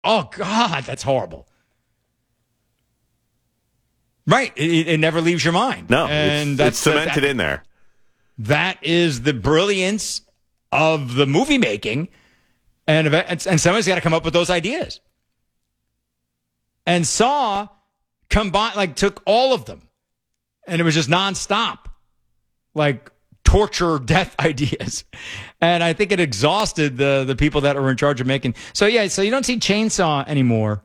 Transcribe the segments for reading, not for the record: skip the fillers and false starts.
Oh, God, that's horrible. Right. It never leaves your mind. No, and it's cemented in there. That is the brilliance of the movie making. And somebody's got to come up with those ideas. And Saw took all of them. And it was just nonstop. Like torture, death ideas. And I think it exhausted the people that were in charge of making. So you don't see Chainsaw anymore.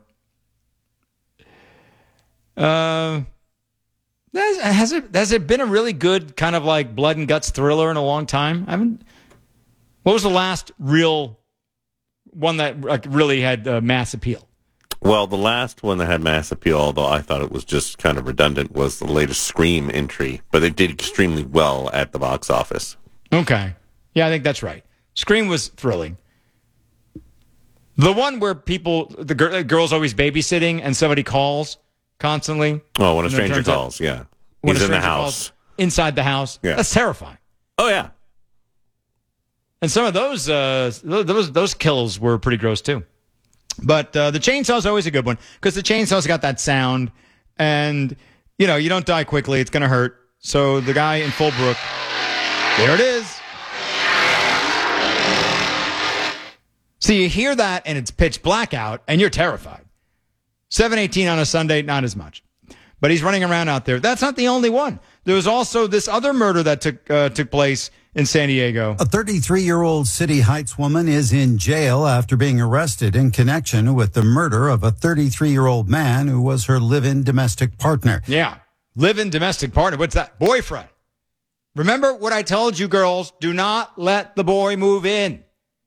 Has it been a really good kind of like blood and guts thriller in a long time? What was the last real one that really had mass appeal? Well, the last one that had mass appeal, although I thought it was just kind of redundant, was the latest Scream entry. But it did extremely well at the box office. Okay. Yeah, I think that's right. Scream was thrilling. The one where the girl's always babysitting and somebody calls constantly. Oh, when a stranger calls, yeah. He's in the house. Inside the house. Yeah. That's terrifying. Oh, yeah. And some of those kills were pretty gross, too. But the chainsaw is always a good one because the chainsaw's got that sound. And, you don't die quickly. It's going to hurt. So the guy in Fullbrook, there it is. So you hear that and it's pitch black out and you're terrified. 7:18 on a Sunday, not as much. But he's running around out there. That's not the only one. There was also this other murder that took place in San Diego. A 33-year-old City Heights woman is in jail after being arrested in connection with the murder of a 33-year-old man who was her live-in domestic partner. Yeah, live-in domestic partner. What's that? Boyfriend. Remember what I told you, girls? Do not let the boy move in.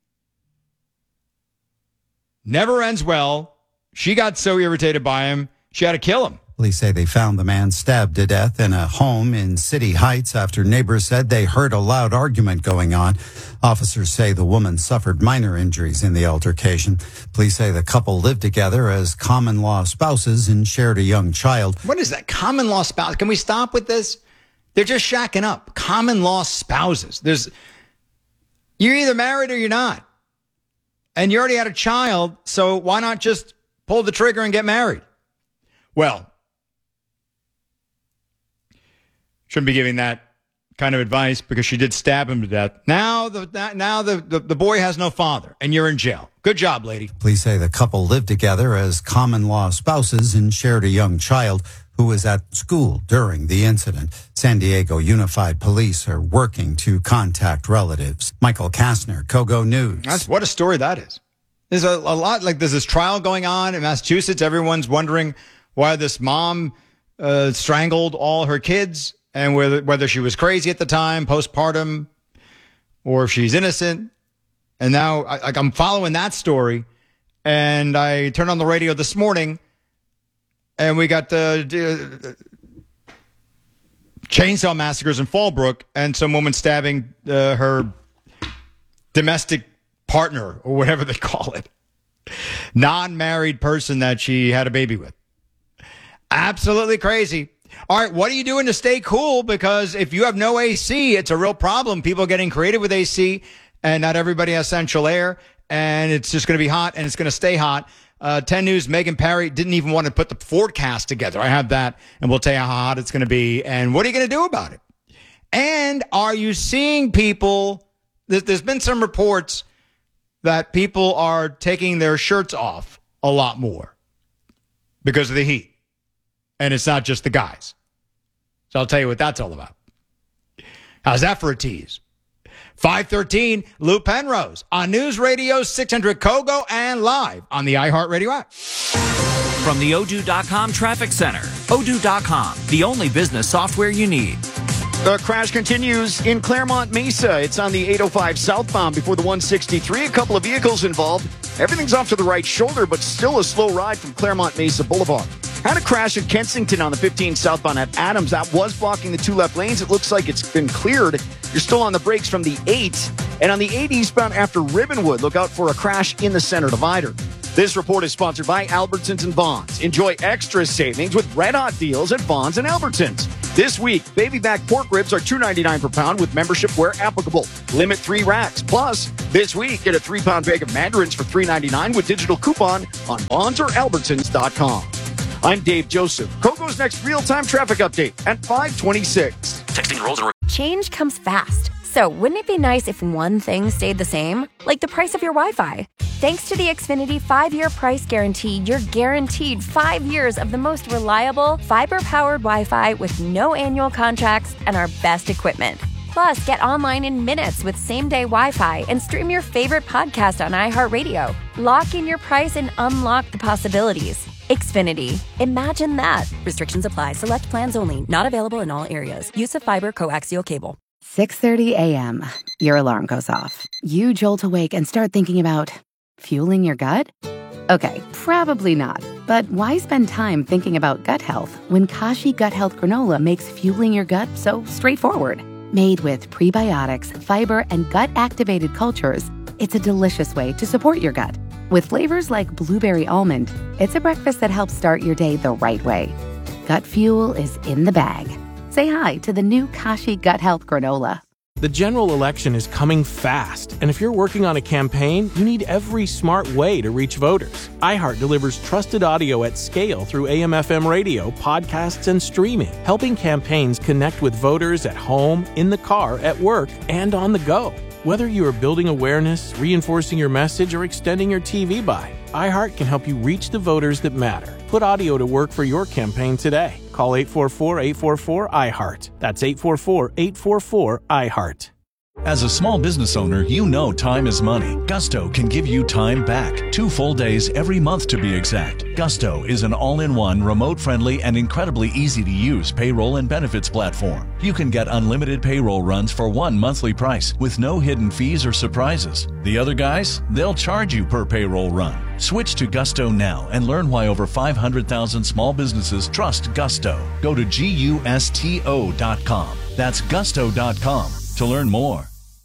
Never ends well. She got so irritated by him, she had to kill him. Police say they found the man stabbed to death in a home in City Heights after neighbors said they heard a loud argument going on. Officers say the woman suffered minor injuries in the altercation. Police say the couple lived together as common-law spouses and shared a young child. What is that? Common-law spouse? Can we stop with this? They're just shacking up. Common-law spouses. You're either married or you're not. And you already had a child, so why not just pull the trigger and get married? Well, shouldn't be giving that kind of advice because she did stab him to death. Now the boy has no father, and you're in jail. Good job, lady. Police say the couple lived together as common-law spouses and shared a young child who was at school during the incident. San Diego Unified Police are working to contact relatives. Michael Kastner, Kogo News. What a story that is. There's a lot, there's this trial going on in Massachusetts. Everyone's wondering why this mom strangled all her kids and whether she was crazy at the time, postpartum, or if she's innocent. And now I'm following that story, and I turned on the radio this morning, and we got the chainsaw massacres in Fallbrook, and some woman stabbing her domestic partner, or whatever they call it, non-married person that she had a baby with. Absolutely crazy. All right, what are you doing to stay cool? Because if you have no AC, it's a real problem. People are getting creative with AC, and not everybody has central air, and it's just going to be hot, and it's going to stay hot. 10 News, Megan Parry didn't even want to put the forecast together. I have that, and we'll tell you how hot it's going to be, and what are you going to do about it? And are you seeing people, there's been some reports that people are taking their shirts off a lot more because of the heat. And it's not just the guys. So I'll tell you what that's all about. How's that for a tease? 5:13, Lou Penrose on News Radio 600 Kogo and live on the iHeartRadio app. From the Odoo.com Traffic Center. Odoo.com, the only business software you need. The crash continues in Claremont Mesa. It's on the 805 southbound before the 163. A couple of vehicles involved. Everything's off to the right shoulder, but still a slow ride from Claremont Mesa Boulevard. Had a crash in Kensington on the 15 southbound at Adams. That was blocking the two left lanes. It looks like it's been cleared. You're still on the brakes from the 8. And on the 8 eastbound after Ribbonwood, look out for a crash in the center divider. This report is sponsored by Albertsons and Vons. Enjoy extra savings with red-hot deals at Vons and Albertsons. This week, baby back pork ribs are $2.99 per pound with membership where applicable. Limit 3 racks. Plus, this week, get a 3-pound bag of mandarins for $3.99 with digital coupon on Bonds or Albertsons.com. I'm Dave Joseph. Kogo's next real-time traffic update at 5:26. Texting rolls and Change comes fast. So wouldn't it be nice if one thing stayed the same? Like the price of your Wi-Fi. Thanks to the Xfinity 5-year price guarantee, you're guaranteed 5 years of the most reliable, fiber-powered Wi-Fi with no annual contracts and our best equipment. Plus, get online in minutes with same-day Wi-Fi and stream your favorite podcast on iHeartRadio. Lock in your price and unlock the possibilities. Xfinity. Imagine that. Restrictions apply. Select plans only. Not available in all areas. Use of fiber coaxial cable. 6:30 a.m. Your alarm goes off. You jolt awake and start thinking about fueling your gut? Okay, probably not. But why spend time thinking about gut health when Kashi Gut Health Granola makes fueling your gut so straightforward? Made with prebiotics, fiber, and gut-activated cultures, it's a delicious way to support your gut. With flavors like blueberry almond, it's a breakfast that helps start your day the right way. Gut fuel is in the bag. Say hi to the new Kashi Gut Health Granola. The general election is coming fast, and if you're working on a campaign, you need every smart way to reach voters. iHeart delivers trusted audio at scale through AM/FM radio, podcasts, and streaming, helping campaigns connect with voters at home, in the car, at work, and on the go. Whether you are building awareness, reinforcing your message, or extending your TV buy, iHeart can help you reach the voters that matter. Put audio to work for your campaign today. Call 844-844-iHeart. That's 844-844-iHeart. As a small business owner, you know time is money. Gusto can give you time back. 2 full days every month to be exact. Gusto is an all-in-one, remote-friendly, and incredibly easy-to-use payroll and benefits platform. You can get unlimited payroll runs for one monthly price with no hidden fees or surprises. The other guys, they'll charge you per payroll run. Switch to Gusto now and learn why over 500,000 small businesses trust Gusto. Go to GUSTO.com. That's Gusto.com to learn more.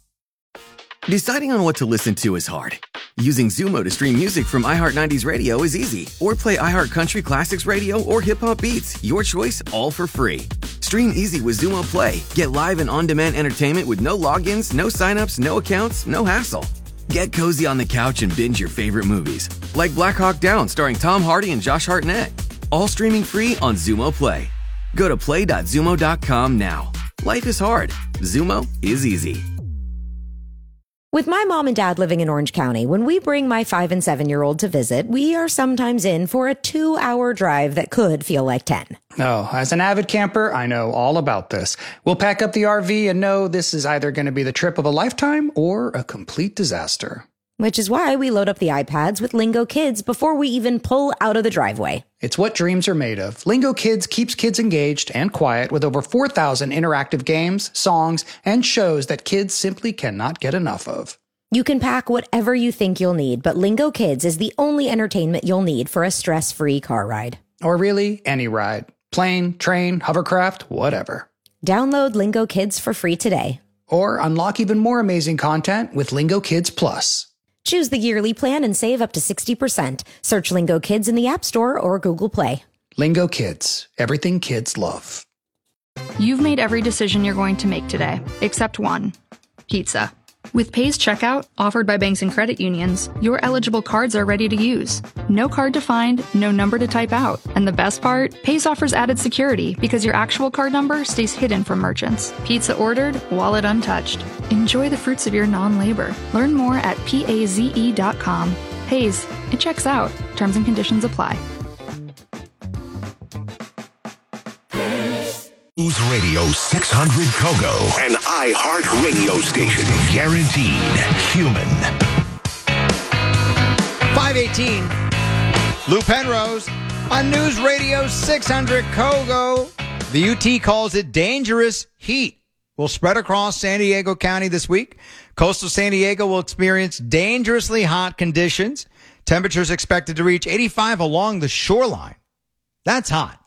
Deciding on what to listen to is hard. Using Zumo to stream music from iHeart 90s Radio is easy. Or play iHeart Country Classics Radio or Hip Hop Beats. Your choice, all for free. Stream easy with Zumo Play. Get live and on-demand entertainment with no logins, no signups, no accounts, no hassle. Get cozy on the couch and binge your favorite movies. Like Black Hawk Down starring Tom Hardy and Josh Hartnett. All streaming free on Zumo Play. Go to play.zumo.com now. Life is hard. Zumo is easy. With my mom and dad living in Orange County, when we bring my 5 and 7-year-old to visit, we are sometimes in for a 2-hour drive that could feel like 10. Oh, as an avid camper, I know all about this. We'll pack up the RV and know this is either going to be the trip of a lifetime or a complete disaster. Which is why we load up the iPads with Lingo Kids before we even pull out of the driveway. It's what dreams are made of. Lingo Kids keeps kids engaged and quiet with over 4,000 interactive games, songs, and shows that kids simply cannot get enough of. You can pack whatever you think you'll need, but Lingo Kids is the only entertainment you'll need for a stress-free car ride. Or really, any ride. Plane, train, hovercraft, whatever. Download Lingo Kids for free today. Or unlock even more amazing content with Lingo Kids Plus. Choose the yearly plan and save up to 60%. Search Lingo Kids in the App Store or Google Play. Lingo Kids. Everything kids love. You've made every decision you're going to make today, except one. Pizza. With Paze Checkout, offered by banks and credit unions, your eligible cards are ready to use. No card to find, no number to type out. And the best part? Paze offers added security because your actual card number stays hidden from merchants. Pizza ordered, wallet untouched. Enjoy the fruits of your non-labor. Learn more at paze.com. Paze, it checks out. Terms and conditions apply. News Radio 600 Kogo, an iHeart radio station. Guaranteed human. 518. Lou Penrose on News Radio 600 Kogo. The UT calls it dangerous heat. Will spread across San Diego County this week. Coastal San Diego will experience dangerously hot conditions. Temperatures expected to reach 85 along the shoreline. That's hot.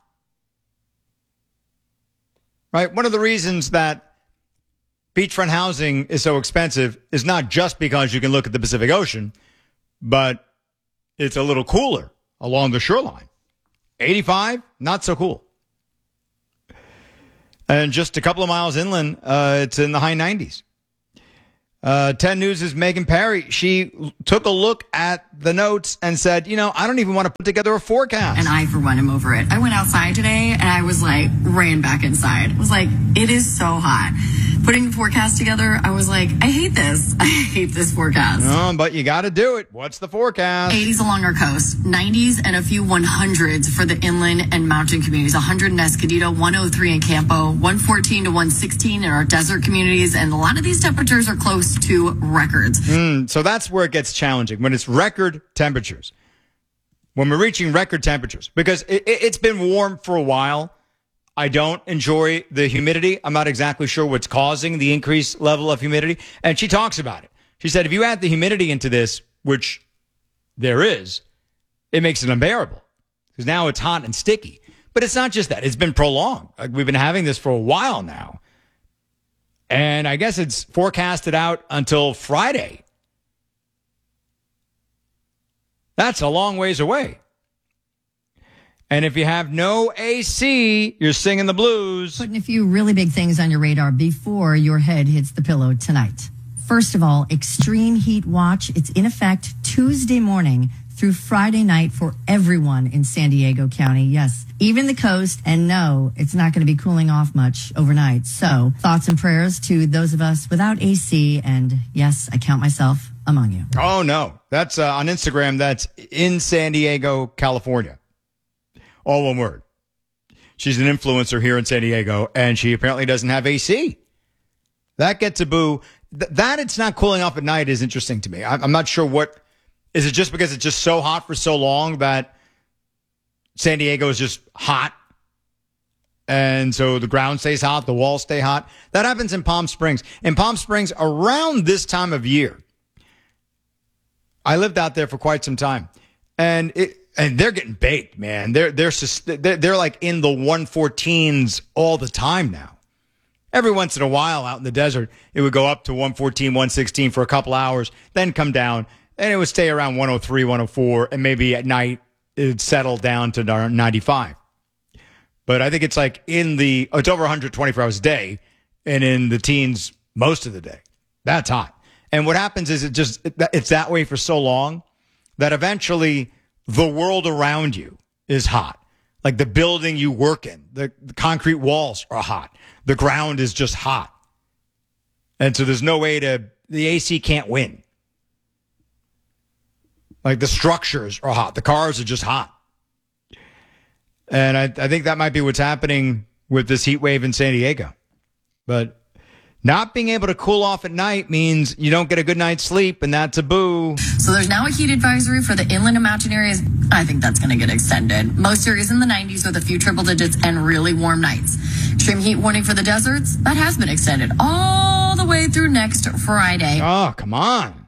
Right? One of the reasons that beachfront housing is so expensive is not just because you can look at the Pacific Ocean, but it's a little cooler along the shoreline. 85, not so cool. And just a couple of miles inland, it's in the high 90s. 10 News' Megan Perry, she took a look at the notes and said, I don't even want to put together a forecast. And I, for one, am over it. I went outside today and I was like, ran back inside. I was like, it is so hot. Putting the forecast together, I was like, I hate this. I hate this forecast. Oh, but you got to do it. What's the forecast? 80s along our coast, 90s and a few 100s for the inland and mountain communities. 100 in Escondido, 103 in Campo, 114 to 116 in our desert communities. And a lot of these temperatures are close to records. So that's where it gets challenging, when it's record temperatures. When we're reaching record temperatures, because it's been warm for a while. I don't enjoy the humidity. I'm not exactly sure what's causing the increased level of humidity. And she talks about it. She said, if you add the humidity into this, which there is, it makes it unbearable because now it's hot and sticky. But it's not just that. It's been prolonged. Like, we've been having this for a while now. And I guess it's forecasted out until Friday. That's a long ways away. And if you have no AC, you're singing the blues. Putting a few really big things on your radar before your head hits the pillow tonight. First of all, extreme heat watch. It's in effect Tuesday morning through Friday night for everyone in San Diego County. Yes, even the coast. And no, it's not going to be cooling off much overnight. So thoughts and prayers to those of us without AC. And yes, I count myself among you. Oh, no. That's on Instagram. That's in San Diego, California. All one word. She's an influencer here in San Diego, and she apparently doesn't have AC. That gets a boo. That it's not cooling off at night is interesting to me. I'm not sure what. Is it just because it's just so hot for so long that San Diego is just hot? And so the ground stays hot, the walls stay hot. That happens in Palm Springs. In Palm Springs, around this time of year, I lived out there for quite some time, and they're getting baked, man. They're like in the 114s all the time now. Every once in a while out in the desert, it would go up to 114, 116 for a couple hours, then come down, and it would stay around 103, 104, and maybe at night it'd settle down to 95. But I think it's like it's over 124 hours a day, and in the teens most of the day. That's hot. And what happens is it's that way for so long that eventually the world around you is hot. Like the building you work in, the concrete walls are hot. The ground is just hot. And so there's no way the AC can't win. Like the structures are hot. The cars are just hot. And I think that might be what's happening with this heat wave in San Diego. But not being able to cool off at night means you don't get a good night's sleep, and that's a boo. So there's now a heat advisory for the inland and mountain areas. I think that's going to get extended. Most areas in the 90s with a few triple digits and really warm nights. Extreme heat warning for the deserts, that has been extended all the way through next Friday. Oh, come on.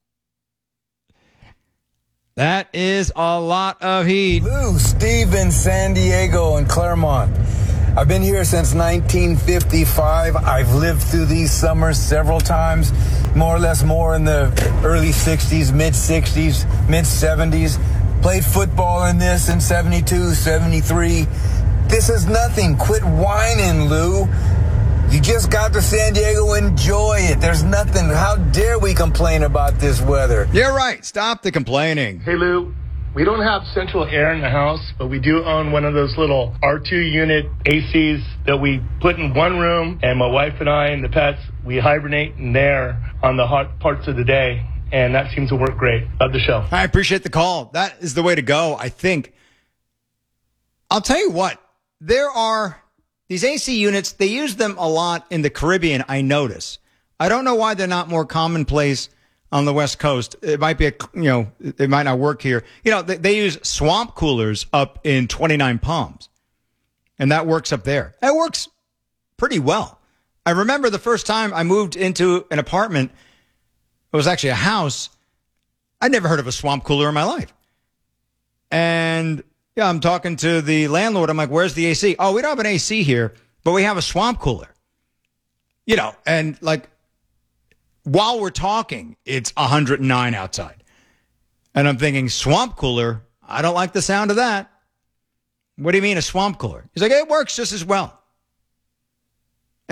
That is a lot of heat. Lou, Steve in San Diego and Claremont. I've been here since 1955. I've lived through these summers several times, more or less more in the early 60s, mid-60s, mid-70s. Played football in this in 72, 73. This is nothing. Quit whining, Lou. You just got to San Diego. Enjoy it. There's nothing. How dare we complain about this weather? You're right. Stop the complaining. Hey, Lou. We don't have central air in the house, but we do own one of those little R2 unit ACs that we put in one room, and my wife and I and the pets, we hibernate in there on the hot parts of the day, and that seems to work great. Love the show. I appreciate the call. That is the way to go, I think. I'll tell you what, there are these AC units, they use them a lot in the Caribbean, I notice. I don't know why they're not more commonplace on the West Coast. It might be it might not work here. They use swamp coolers up in 29 Palms, and that works up there. That works pretty well. I remember the first time I moved into an apartment, it was actually a house. I'd never heard of a swamp cooler in my life. And I'm talking to the landlord. I'm like, where's the AC? Oh, we don't have an AC here, but we have a swamp cooler. And like, while we're talking, it's 109 outside. And I'm thinking, swamp cooler? I don't like the sound of that. What do you mean a swamp cooler? He's like, it works just as well.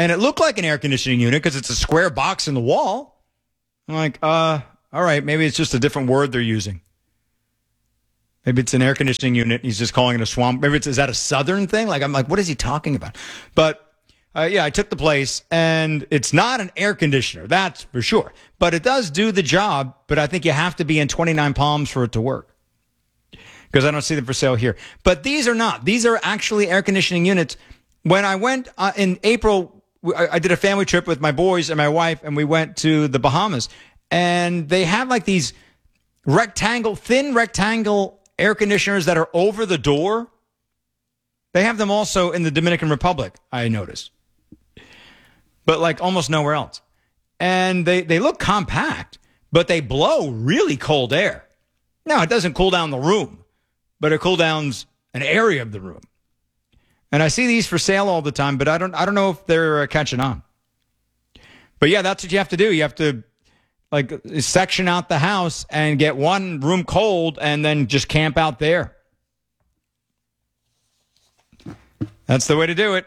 And it looked like an air conditioning unit because it's a square box in the wall. I'm like, all right, maybe it's just a different word they're using. Maybe it's an air conditioning unit. He's just calling it a swamp. Maybe is that a Southern thing? I'm like, what is he talking about? But I took the place, and it's not an air conditioner, that's for sure. But it does do the job, but I think you have to be in 29 Palms for it to work. Because I don't see them for sale here. But these are not. These are actually air conditioning units. When I went in April, I did a family trip with my boys and my wife, and we went to the Bahamas. And they have like these thin rectangle air conditioners that are over the door. They have them also in the Dominican Republic, I noticed. But like almost nowhere else. And they look compact, but they blow really cold air. Now, it doesn't cool down the room, but it cool downs an area of the room. And I see these for sale all the time, but I don't know if they're catching on. But yeah, that's what you have to do. You have to like section out the house and get one room cold and then just camp out there. That's the way to do it.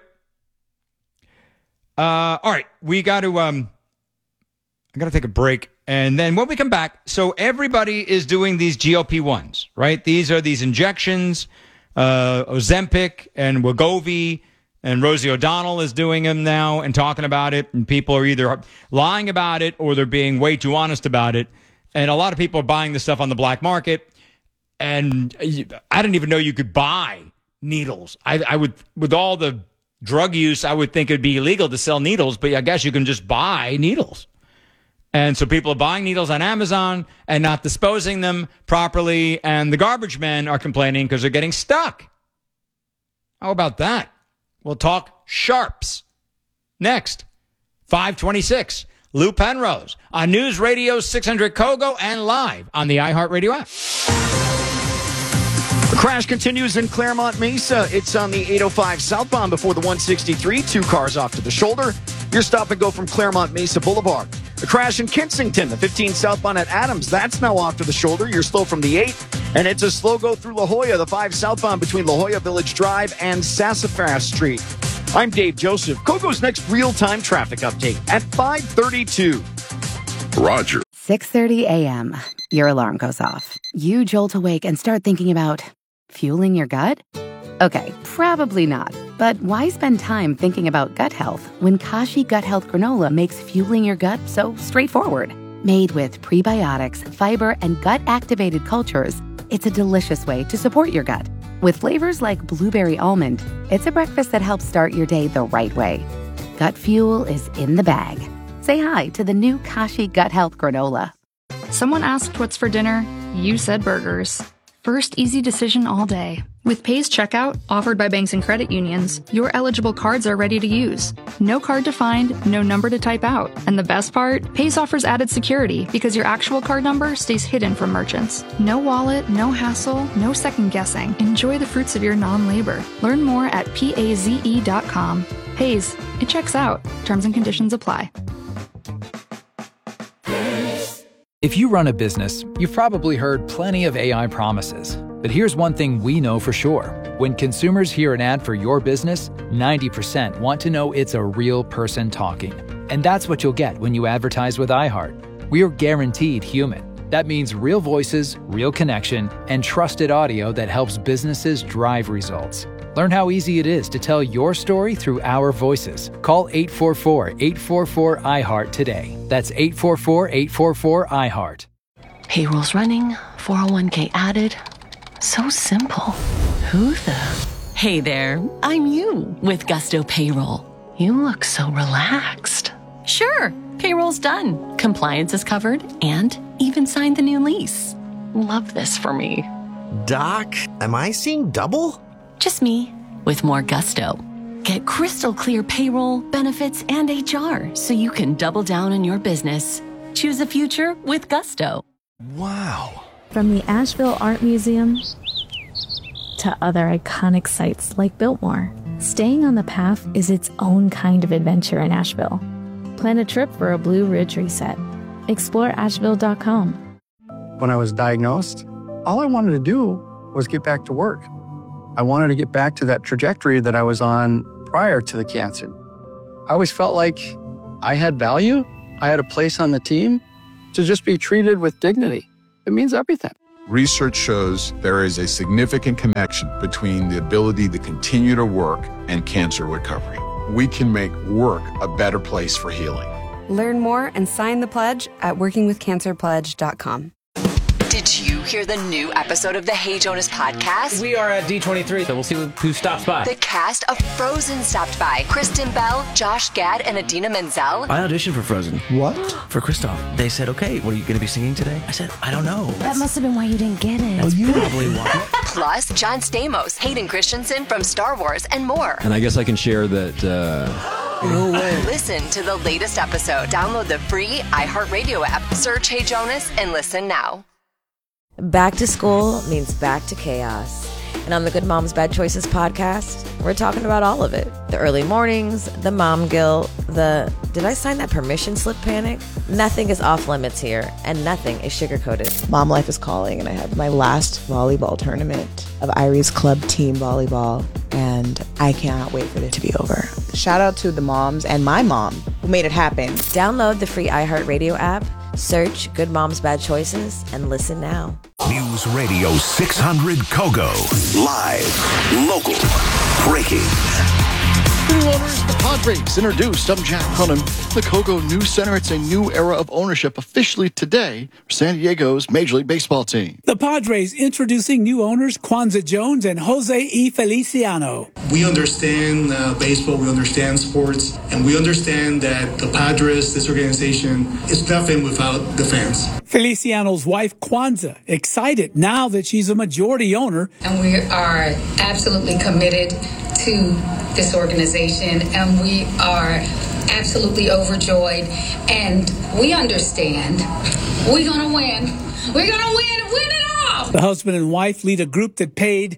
All right, we got to I got to take a break, and then when we come back, so everybody is doing these GLP-1s, right? These are these injections, Ozempic and Wegovy, and Rosie O'Donnell is doing them now and talking about it, and people are either lying about it or they're being way too honest about it, and a lot of people are buying this stuff on the black market, and I didn't even know you could buy needles. I would, with all the drug use, I would think it'd be illegal to sell needles, but I guess you can just buy needles. And so people are buying needles on Amazon and not disposing them properly, and the garbage men are complaining because they're getting stuck. How about that? We'll talk sharps. Next, 526, Lou Penrose on News Radio 600 Kogo and live on the iHeartRadio app. The crash continues in Claremont Mesa. It's on the 805 southbound before the 163. 2 cars off to the shoulder. Your stop and go from Claremont Mesa Boulevard. The crash in Kensington, the 15 southbound at Adams. That's now off to the shoulder. You're slow from the 8. And it's a slow go through La Jolla, the 5 southbound between La Jolla Village Drive and Sassafras Street. I'm Dave Joseph. Kogo's next real-time traffic update at 5:32. Roger. 6:30 a.m. Your alarm goes off. You jolt awake and start thinking about fueling your gut? Okay, probably not. But why spend time thinking about gut health when Kashi Gut Health Granola makes fueling your gut so straightforward? Made with prebiotics, fiber, and gut-activated cultures, it's a delicious way to support your gut. With flavors like blueberry almond, it's a breakfast that helps start your day the right way. Gut fuel is in the bag. Say hi to the new Kashi Gut Health Granola. Someone asked what's for dinner. You said burgers. First easy decision all day. With Pay's checkout, offered by banks and credit unions, your eligible cards are ready to use. No card to find, no number to type out. And the best part? Pay's offers added security because your actual card number stays hidden from merchants. No wallet, no hassle, no second guessing. Enjoy the fruits of your non-labor. Learn more at paze.com. Pay's, it checks out. Terms and conditions apply. If you run a business, you've probably heard plenty of AI promises. But here's one thing we know for sure. When consumers hear an ad for your business, 90% want to know it's a real person talking. And that's what you'll get when you advertise with iHeart. We're guaranteed human. That means real voices, real connection, and trusted audio that helps businesses drive results. Learn how easy it is to tell your story through our voices. Call 844-844-iHeart today. That's 844-844-iHeart. Payroll's running, 401k added. So simple. Who the? Hey there, I'm you with Gusto Payroll. You look so relaxed. Sure, payroll's done. Compliance is covered and even signed the new lease. Love this for me. Doc, am I seeing double? Just me, with more gusto. Get crystal clear payroll, benefits, and HR so you can double down on your business. Choose a future with gusto. Wow. From the Asheville Art Museum to other iconic sites like Biltmore, staying on the path is its own kind of adventure in Asheville. Plan a trip for a Blue Ridge reset. Explore Asheville.com. When I was diagnosed, all I wanted to do was get back to work. I wanted to get back to that trajectory that I was on prior to the cancer. I always felt like I had value. I had a place on the team. To just be treated with dignity, it means everything. Research shows there is a significant connection between the ability to continue to work and cancer recovery. We can make work a better place for healing. Learn more and sign the pledge at workingwithcancerpledge.com. Did you hear the new episode of the Hey Jonas podcast? We are at D23, so we'll see who stops by. The cast of Frozen stopped by. Kristen Bell, Josh Gad, and Idina Menzel. I auditioned for Frozen. What? For Kristoff. They said, okay, what are you going to be singing today? I said, I don't know. That must have been why you didn't get it. That's probably why. Plus, John Stamos, Hayden Christensen from Star Wars, and more. And I guess I can share that... No way. Listen to the latest episode. Download the free iHeartRadio app. Search Hey Jonas and listen now. Back to school means back to chaos. And on the Good Moms Bad Choices podcast, we're talking about all of it. The early mornings, the mom guilt, the did I sign that permission slip panic? Nothing is off limits here, and nothing is sugar-coated. Mom life is calling, and I have my last volleyball tournament of Irie's club team volleyball, and I cannot wait for it to be over. Shout out to the moms and my mom who made it happen. Download the free iHeartRadio app, search Good Moms Bad Choices, and listen now. News Radio 600 Kogo. Live, local, breaking. New owners, the Padres introduced. I'm Jack Hunnam. The Kogo News Center. It's a new era of ownership officially today for San Diego's Major League Baseball team. The Padres introducing new owners Kwanzaa Jones and Jose E. Feliciano. We understand baseball, we understand sports, and we understand that the Padres, this organization, is nothing without the fans. Feliciano's wife, Kwanzaa, excited now that she's a majority owner. And we are absolutely committed to this organization, and we are absolutely overjoyed, and we understand we're going to win. We're going to win it all. The husband and wife lead a group that paid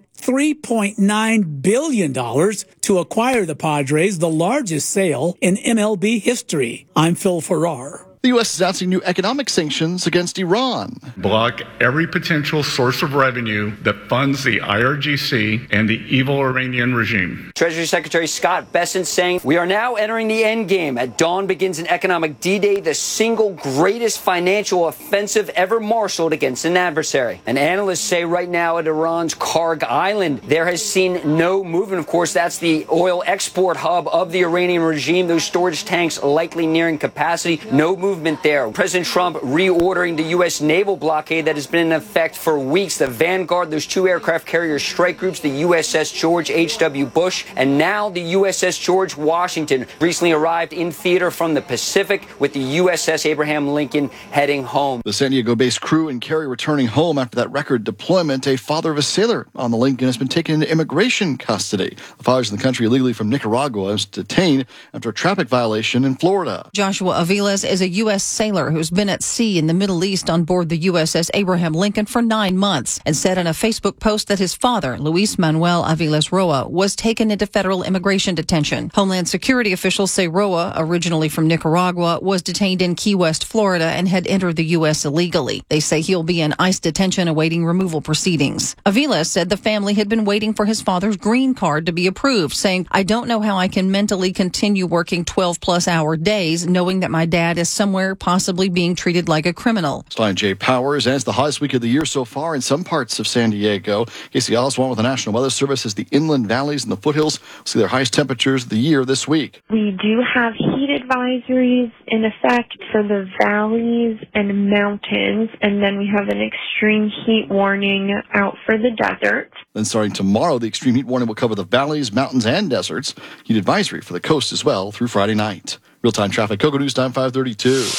$3.9 billion to acquire the Padres, the largest sale in MLB history. I'm Phil Farrar. The U.S. is announcing new economic sanctions against Iran. Block every potential source of revenue that funds the IRGC and the evil Iranian regime. Treasury Secretary Scott Bessent saying, we are now entering the end game. At dawn begins an economic D-Day, the single greatest financial offensive ever marshaled against an adversary. And analysts say right now at Iran's Karg Island, there has seen no movement. Of course, that's the oil export hub of the Iranian regime. Those storage tanks likely nearing capacity. No movement there. President Trump reordering the U.S. naval blockade that has been in effect for weeks. The Vanguard, those two aircraft carrier strike groups, the USS George H.W. Bush, and now the USS George Washington, recently arrived in theater from the Pacific with the USS Abraham Lincoln heading home. The San Diego-based crew and carrier returning home after that record deployment. A father of a sailor on the Lincoln has been taken into immigration custody. The father's in the country illegally from Nicaragua was detained after a traffic violation in Florida. Joshua Aviles is a U.S. sailor who's been at sea in the Middle East on board the USS Abraham Lincoln for 9 months and said in a Facebook post that his father, Luis Manuel Aviles Roa, was taken into federal immigration detention. Homeland Security officials say Roa, originally from Nicaragua, was detained in Key West, Florida, and had entered the U.S. illegally. They say he'll be in ICE detention awaiting removal proceedings. Aviles said the family had been waiting for his father's green card to be approved, saying, I don't know how I can mentally continue working 12-plus hour days knowing that my dad is somewhere possibly being treated like a criminal. Stein J. Powers, and it's the hottest week of the year so far in some parts of San Diego. Casey Oswald with the National Weather Service says the inland valleys and the foothills will see their highest temperatures of the year this week. We do have heat advisories in effect for the valleys and mountains, and then we have an extreme heat warning out for the desert. Then starting tomorrow, the extreme heat warning will cover the valleys, mountains, and deserts. Heat advisory for the coast as well through Friday night. Real-time traffic, Kogo News Time 532.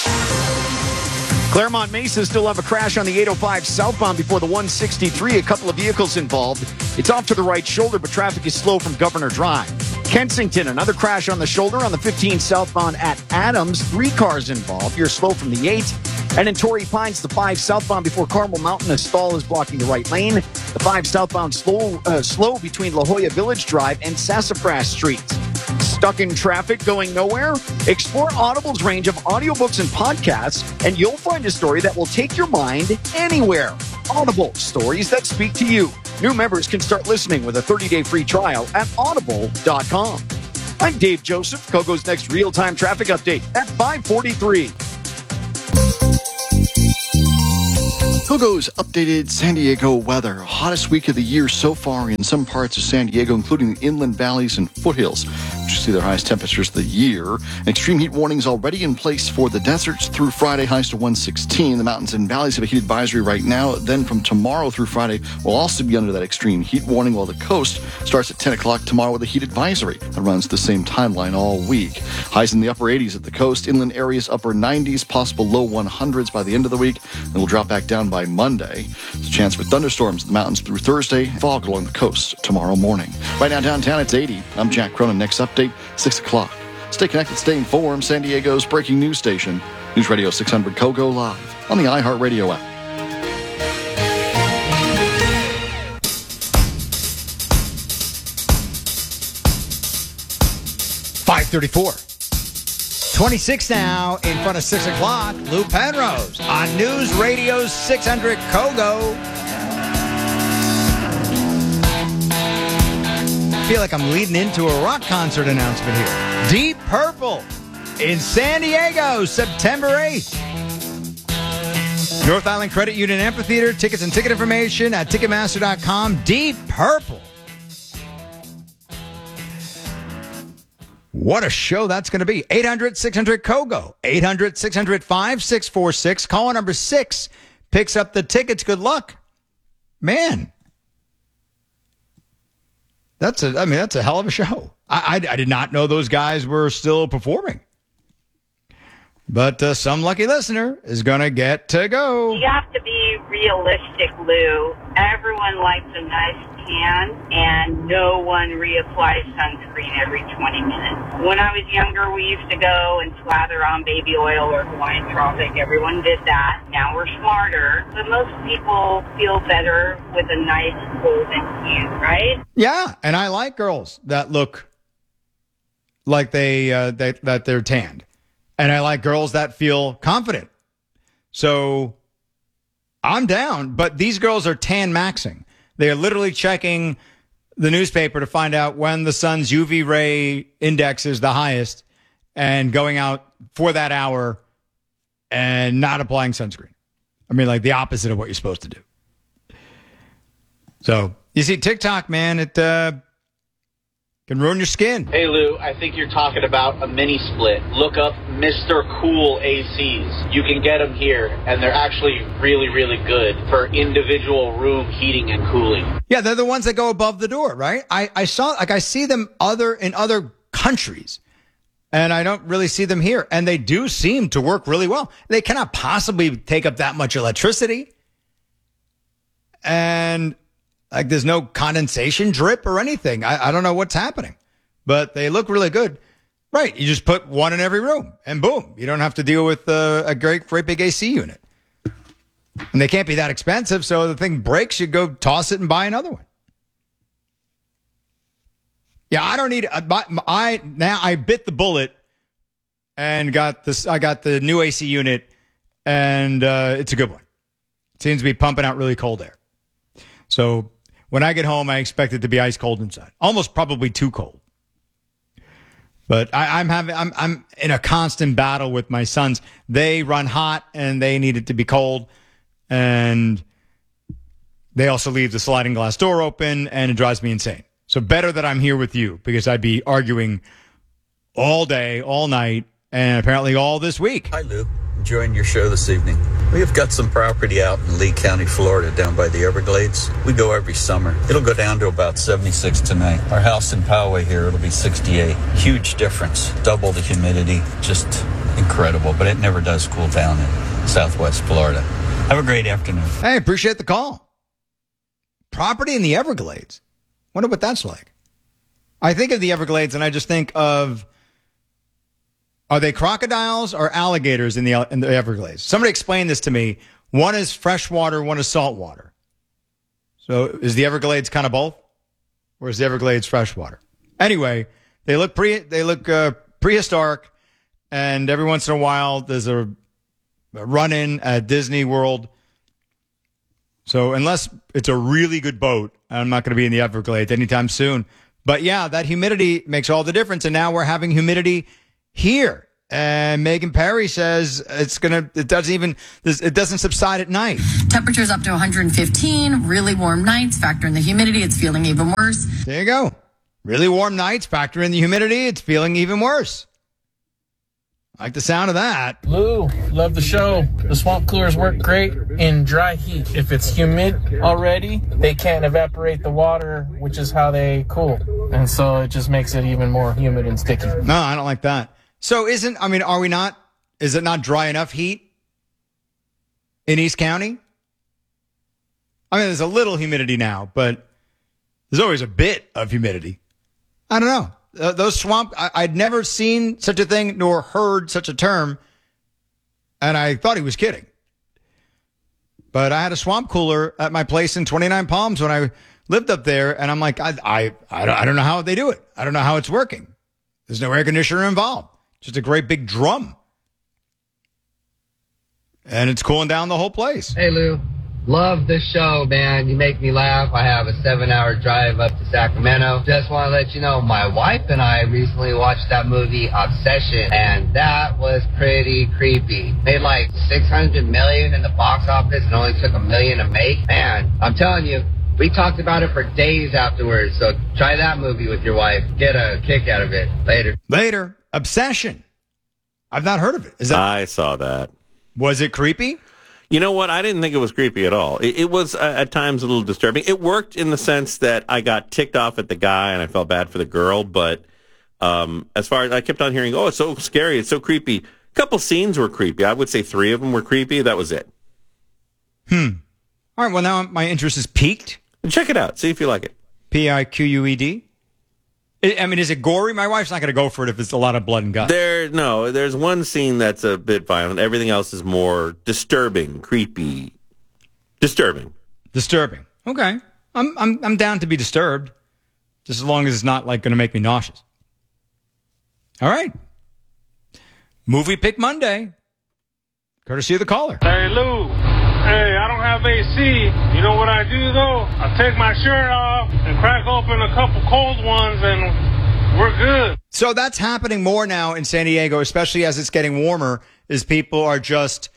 Claremont Mesa still have a crash on the 805 southbound before the 163. A couple of vehicles involved. It's off to the right shoulder, but traffic is slow from Governor Drive. Kensington, another crash on the shoulder on the 15 southbound at Adams. 3 cars involved. You're slow from the 8. And in Torrey Pines, the 5 southbound before Carmel Mountain, a stall is blocking the right lane. The 5 southbound slow between La Jolla Village Drive and Sassafras Street. Stuck in traffic going nowhere? Explore Audible's range of audiobooks and podcasts, and you'll find a story that will take your mind anywhere. Audible, stories that speak to you. New members can start listening with a 30-day free trial at audible.com. I'm Dave Joseph. Kogo's next real-time traffic update at 5:43. Kogo's updated San Diego weather. Hottest week of the year so far in some parts of San Diego, including the inland valleys and foothills, which see their highest temperatures of the year. Extreme heat warnings already in place for the deserts through Friday, highs to 116. The mountains and valleys have a heat advisory right now. Then from tomorrow through Friday, we'll also be under that extreme heat warning, while the coast starts at 10 o'clock tomorrow with a heat advisory that runs the same timeline all week. Highs in the upper 80s at the coast, inland areas upper 90s, possible low 100s by the end of the week. Then we'll drop back down by Monday. There's a chance for thunderstorms in the mountains through Thursday, fog along the coast tomorrow morning. Right now downtown, it's 80. I'm Jack Cronin. Next update, 6 o'clock. Stay connected, stay informed. San Diego's breaking news station, News Radio 600 Kogo, live on the iHeartRadio app. .534. 26 now in front of 6 o'clock. Lou Penrose on News Radio 600 Kogo. I feel like I'm leading into a rock concert announcement here. Deep Purple in San Diego, September 8th. North Island Credit Union Amphitheater. Tickets and ticket information at Ticketmaster.com. Deep Purple. What a show that's going to be. 800-600-KOGO. 800-600-5646. Caller number 6 picks up the tickets. Good luck. Man. That's a hell of a show. I did not know those guys were still performing. But some lucky listener is going to get to go. You have to be realistic, Lou. Everyone likes a nice tan, and no one reapplies sunscreen every 20 minutes. When I was younger, we used to go and slather on baby oil or Hawaiian Tropic. Everyone did that. Now we're smarter. But most people feel better with a nice golden tan, right? Yeah, and I like girls that look like that they're tanned. And I like girls that feel confident. So I'm down, but these girls are tan maxing. They are literally checking the newspaper to find out when the sun's UV ray index is the highest and going out for that hour and not applying sunscreen. I mean, like the opposite of what you're supposed to do. So you see, TikTok, man, it can ruin your skin. Hey, Lou, I think you're talking about a mini split. Look up Mr. Cool ACs. You can get them here, and they're actually really, really good for individual room heating and cooling. Yeah, they're the ones that go above the door, right? I see them in other countries, and I don't really see them here. And they do seem to work really well. They cannot possibly take up that much electricity. And like there's no condensation drip or anything. I don't know what's happening, but they look really good. Right. You just put one in every room and boom, you don't have to deal with a great big AC unit. And they can't be that expensive. So the thing breaks, you go toss it and buy another one. Yeah, I don't need I bit the bullet and got this. I got the new AC unit and it's a good one. It seems to be pumping out really cold air. So when I get home, I expect it to be ice cold inside, almost probably too cold. But I'm in a constant battle with my sons. They run hot and they need it to be cold, and they also leave the sliding glass door open, and it drives me insane. So better that I'm here with you, because I'd be arguing all day, all night, and apparently all this week. Hi, Lou. Enjoying your show this evening. We have got some property out in Lee County, Florida, down by the Everglades. We go every summer. It'll go down to about 76 tonight. Our house in Poway here, it'll be 68. Huge difference. Double the humidity. Just incredible. But it never does cool down in Southwest Florida. Have a great afternoon. Hey, appreciate the call. Property in the Everglades. Wonder what that's like. I think of the Everglades and I just think of, are they crocodiles or alligators in the Everglades? Somebody explain this to me. One is freshwater, one is saltwater. So is the Everglades kind of both? Or is the Everglades freshwater? Anyway, they look prehistoric, and every once in a while there's a run-in at Disney World. So unless it's a really good boat, I'm not going to be in the Everglades anytime soon. But yeah, that humidity makes all the difference. And now we're having humidity here. And Megan Perry says it doesn't subside at night. Temperatures up to 115, really warm nights, factor in the humidity, it's feeling even worse. There you go. Really warm nights, factor in the humidity, it's feeling even worse. I like the sound of that. Lou, love the show. The swamp coolers work great in dry heat. If it's humid already, they can't evaporate the water, which is how they cool. And so it just makes it even more humid and sticky. No, I don't like that. So is it not dry enough heat in East County? I mean, there's a little humidity now, but there's always a bit of humidity. I don't know. Those swamp, I'd never seen such a thing nor heard such a term, and I thought he was kidding. But I had a swamp cooler at my place in 29 Palms when I lived up there, and I'm like, I don't know how they do it. I don't know how it's working. There's no air conditioner involved. Just a great big drum. And it's cooling down the whole place. Hey, Lou. Love this show, man. You make me laugh. I have a 7-hour drive up to Sacramento. Just want to let you know, my wife and I recently watched that movie Obsession, and that was pretty creepy. Made like $600 million in the box office and only took $1 million to make. Man, I'm telling you, we talked about it for days afterwards, so try that movie with your wife. Get a kick out of it. Later. Obsession. I've not heard of it. I saw that. Was it creepy? You know what? I didn't think it was creepy at all. It was at times a little disturbing. It worked in the sense that I got ticked off at the guy and I felt bad for the girl. But as far as I kept on hearing, oh, it's so scary, it's so creepy. A couple scenes were creepy. I would say 3 of them were creepy. That was it. All right. Well, now my interest is piqued. Check it out. See if you like it. Piqued. I mean, is it gory? My wife's not going to go for it if it's a lot of blood and guts. There's one scene that's a bit violent. Everything else is more disturbing, creepy, disturbing. Okay, I'm down to be disturbed, just as long as it's not like going to make me nauseous. All right, Movie Pick Monday, courtesy of the caller. Hey Lou. Hey, I don't have AC. You know what I do, though? I take my shirt off and crack open a couple cold ones, and we're good. So that's happening more now in San Diego, especially as it's getting warmer, is people are just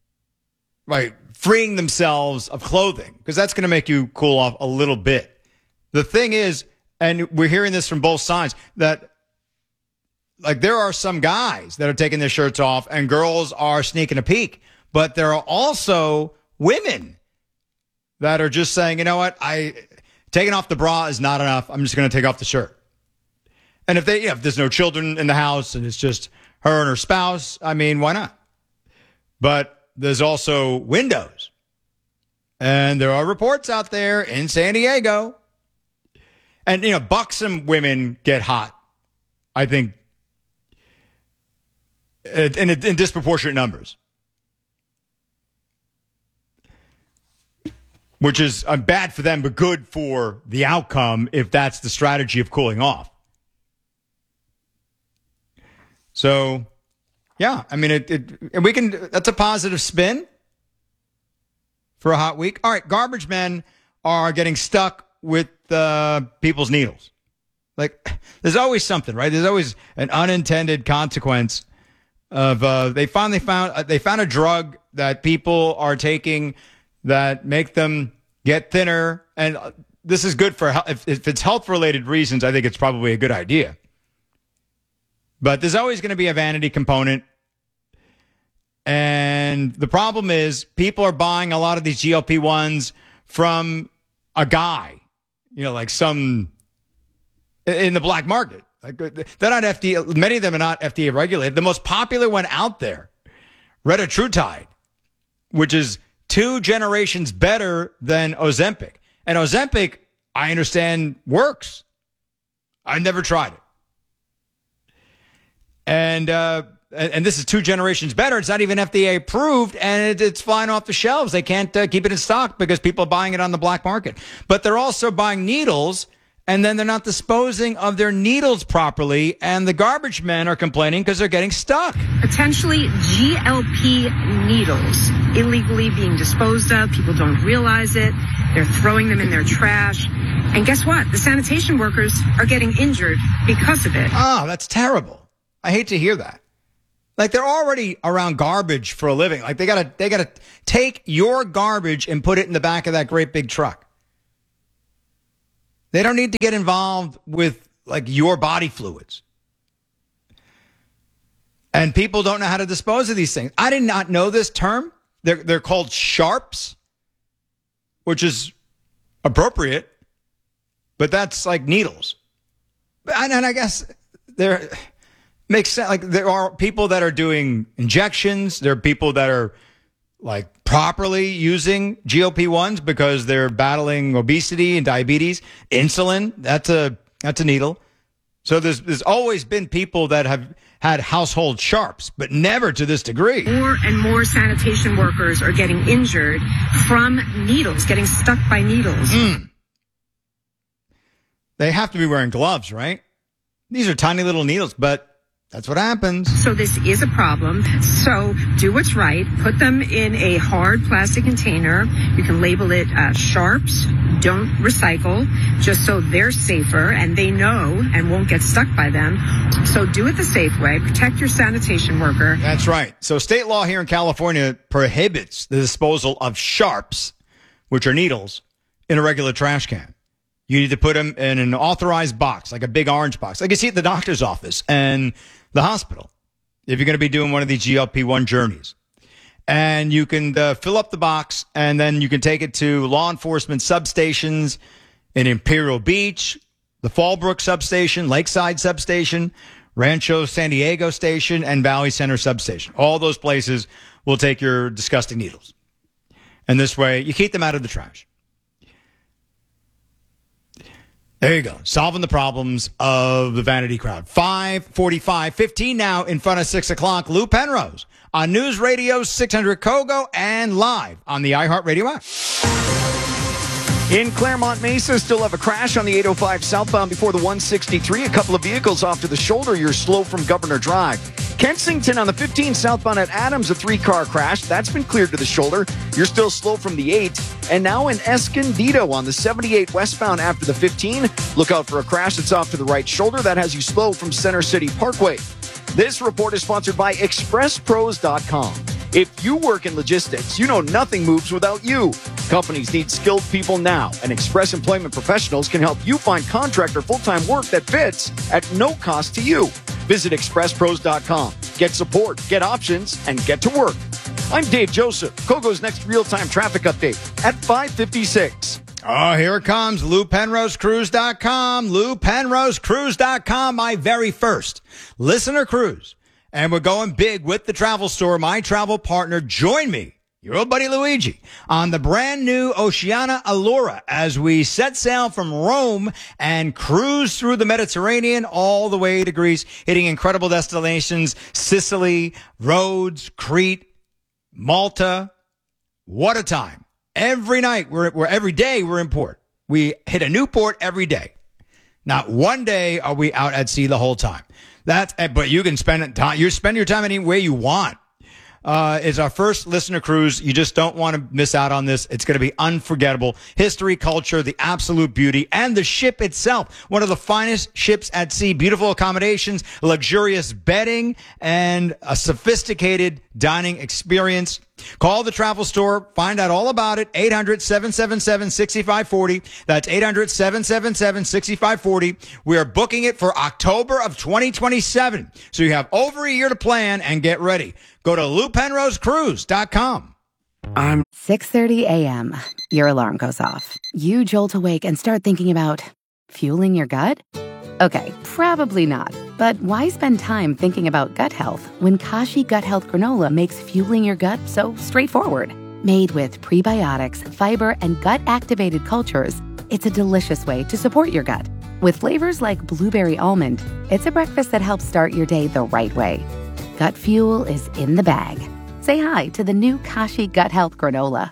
freeing themselves of clothing, because that's going to make you cool off a little bit. The thing is, and we're hearing this from both sides, that there are some guys that are taking their shirts off and girls are sneaking a peek. But there are also women that are just saying, you know what, taking off the bra is not enough. I'm just going to take off the shirt. And if there's no children in the house and it's just her and her spouse, I mean, why not? But there's also windows. And there are reports out there in San Diego. And, buxom women get hot, I think, in disproportionate numbers. Which is bad for them, but good for the outcome if that's the strategy of cooling off. So, yeah, I mean, that's a positive spin for a hot week. All right, garbage men are getting stuck with people's needles. There's always something, right? There's always an unintended consequence of, they found a drug that people are taking that make them get thinner. And this is good for if it's health-related reasons, I think it's probably a good idea. But there's always going to be a vanity component. And the problem is people are buying a lot of these GLP-1s from a guy, some in the black market. They're not FDA. Many of them are not FDA regulated. The most popular one out there, retatrutide, which is 2 generations better than Ozempic. And Ozempic, I understand, works. I never tried it. And this is 2 generations better. It's not even FDA approved, and it's flying off the shelves. They can't keep it in stock because people are buying it on the black market. But they're also buying needles and then they're not disposing of their needles properly, and the garbage men are complaining because they're getting stuck. Potentially GLP needles illegally being disposed of. People don't realize it. They're throwing them in their trash. And guess what? The sanitation workers are getting injured because of it. Oh, that's terrible. I hate to hear that. Like, they're already around garbage for a living. Like, they gotta take your garbage and put it in the back of that great big truck. They don't need to get involved with, like, your body fluids. And people don't know how to dispose of these things. I did not know this term. They're called sharps, which is appropriate, but that's like needles. And I guess there makes sense. Like, there are people that are doing injections. There are people that are, like, properly using GLP-1s because they're battling obesity and diabetes. Insulin, that's a needle. So there's always been people that have had household sharps, but never to this degree. More and more sanitation workers are getting injured from needles, getting stuck by needles. They have to be wearing gloves, right? These are tiny little needles, but that's what happens. So this is a problem. So do what's right. Put them in a hard plastic container. You can label it sharps. Don't recycle, just so they're safer and they know and won't get stuck by them. So do it the safe way. Protect your sanitation worker. That's right. So state law here in California prohibits the disposal of sharps, which are needles, in a regular trash can. You need to put them in an authorized box, like a big orange box, like you see at the doctor's office and the hospital, if you're going to be doing one of these GLP-1 journeys. And you can fill up the box, and then you can take it to law enforcement substations in Imperial Beach, the Fallbrook substation, Lakeside substation, Rancho San Diego station, and Valley Center substation. All those places will take your disgusting needles. And this way, you keep them out of the trash. There you go. Solving the problems of the vanity crowd. 5:45, 15 now in front of 6 o'clock. Lou Penrose on News Radio 600 Kogo and live on the iHeartRadio app. In Claremont Mesa, still have a crash on the 805 southbound before the 163. A couple of vehicles off to the shoulder. You're slow from Governor Drive. Kensington on the 15 southbound at Adams, a 3-car crash. That's been cleared to the shoulder. You're still slow from the 8. And now in Escondido on the 78 westbound after the 15. Look out for a crash that's off to the right shoulder. That has you slow from Center City Parkway. This report is sponsored by ExpressPros.com. If you work in logistics, you know nothing moves without you. Companies need skilled people now, and Express Employment Professionals can help you find contract or full-time work that fits at no cost to you. Visit ExpressPros.com. Get support, get options, and get to work. I'm Dave Joseph. Kogo's next real-time traffic update at 5:56. Oh, here it comes. LouPenroseCruise.com. LouPenroseCruise.com, my very first listener cruise. And we're going big with the travel store, my travel partner. Join me, your old buddy Luigi, on the brand new Oceania Allura as we set sail from Rome and cruise through the Mediterranean all the way to Greece, hitting incredible destinations, Sicily, Rhodes, Crete, Malta. What a time. Every night, every day we're in port. We hit a new port every day. Not one day are we out at sea the whole time. But you can spend your time any way you want. It's our first listener cruise. You just don't want to miss out on this. It's going to be unforgettable. History, culture, the absolute beauty, and the ship itself. One of the finest ships at sea. Beautiful accommodations, luxurious bedding, and a sophisticated dining experience. Call the travel store. Find out all about it. 800-777-6540. That's 800-777-6540. We are booking it for October of 2027. So you have over a year to plan and get ready. Go to LouPenroseCruise.com. I'm 6:30 a.m. Your alarm goes off. You jolt awake and start thinking about fueling your gut? Okay, probably not. But why spend time thinking about gut health when Kashi Gut Health Granola makes fueling your gut so straightforward? Made with prebiotics, fiber, and gut-activated cultures, it's a delicious way to support your gut. With flavors like blueberry almond, it's a breakfast that helps start your day the right way. Gut fuel is in the bag. Say hi to the new Kashi Gut Health Granola.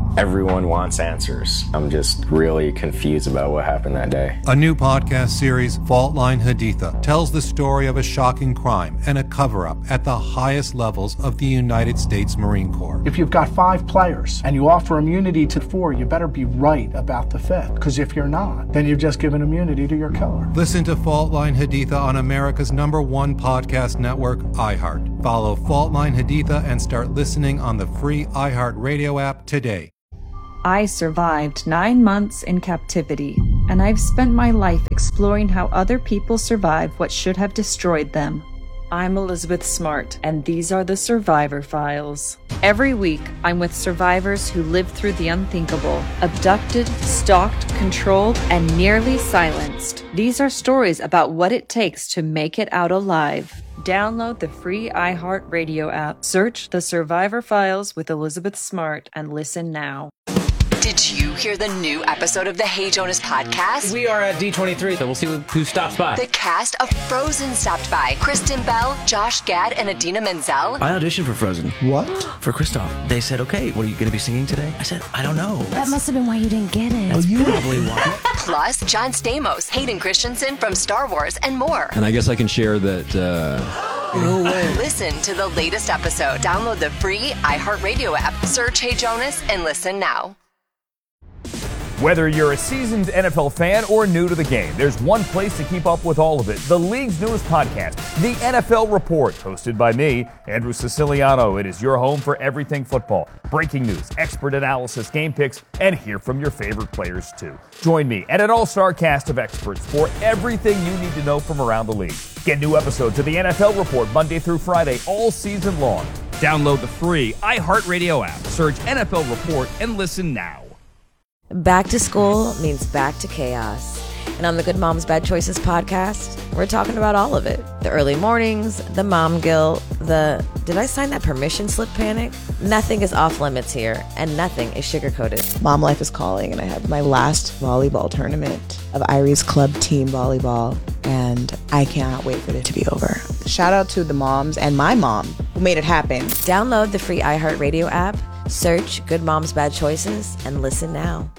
Everyone wants answers. I'm just really confused about what happened that day. A new podcast series, Fault Line Haditha, tells the story of a shocking crime and a cover-up at the highest levels of the United States Marine Corps. If you've got 5 players and you offer immunity to 4, you better be right about the 5th. Because if you're not, then you've just given immunity to your killer. Listen to Fault Line Haditha on America's #1 podcast network, iHeart. Follow Fault Line Haditha and start listening on the free iHeart Radio app today. I survived 9 months in captivity, and I've spent my life exploring how other people survive what should have destroyed them. I'm Elizabeth Smart, and these are the Survivor Files. Every week, I'm with survivors who lived through the unthinkable, abducted, stalked, controlled, and nearly silenced. These are stories about what it takes to make it out alive. Download the free iHeartRadio app, search The Survivor Files with Elizabeth Smart, and listen now. Did you hear the new episode of the Hey Jonas podcast? We are at D23, so we'll see who stops by. The cast of Frozen stopped by. Kristen Bell, Josh Gad, and Idina Menzel. I auditioned for Frozen. What? For Kristoff. They said, okay, what are you going to be singing today? I said, I don't know. That must have been why you didn't get it. That's probably why. Plus, John Stamos, Hayden Christensen from Star Wars, and more. And I guess I can share that... No way. Listen to the latest episode. Download the free iHeartRadio app. Search Hey Jonas and listen now. Whether you're a seasoned NFL fan or new to the game, there's one place to keep up with all of it. The league's newest podcast, The NFL Report, hosted by me, Andrew Siciliano. It is your home for everything football. Breaking news, expert analysis, game picks, and hear from your favorite players too. Join me and an all-star cast of experts for everything you need to know from around the league. Get new episodes of The NFL Report Monday through Friday all season long. Download the free iHeartRadio app. Search NFL Report and listen now. Back to school means back to chaos. And on the Good Moms Bad Choices podcast, we're talking about all of it. The early mornings, the mom guilt, the did I sign that permission slip panic? Nothing is off limits here, and nothing is sugar-coated. Mom life is calling, and I had my last volleyball tournament of Irie's club team volleyball, and I cannot wait for it to be over. Shout out to the moms and my mom who made it happen. Download the free iHeartRadio app, search Good Moms Bad Choices, and listen now.